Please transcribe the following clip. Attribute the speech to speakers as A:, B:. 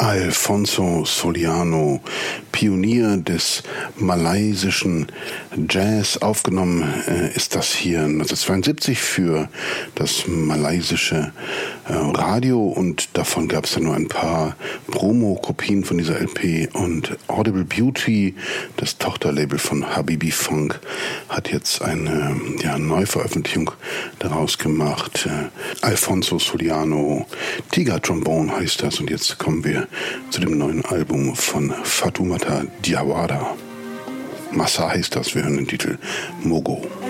A: Alfonso Soliano, Pionier des malaysischen Jazz. Aufgenommen ist das hier 1972 für das malaysische Radio und davon gab es dann nur ein paar Promo-Kopien von dieser LP und Audible Beauty, das Tochterlabel von Habibi Funk, hat jetzt eine Neuveröffentlichung daraus gemacht. Alfonso Soliano, Tiger Trombone heißt das und jetzt kommen wir zu dem neuen Album von Fatoumata Diawara. Massa heißt das, wir hören den Titel Mogo.